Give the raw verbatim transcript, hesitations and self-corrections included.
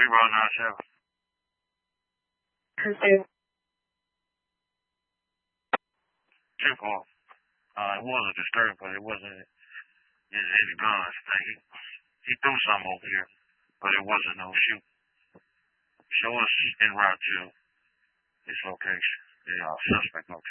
three row nine seven. Two. Two four. Uh, it was a disturbance, but it wasn't any guns. He, he threw some over here, but it wasn't no shoot. Show us en route to his location, the uh, suspect location.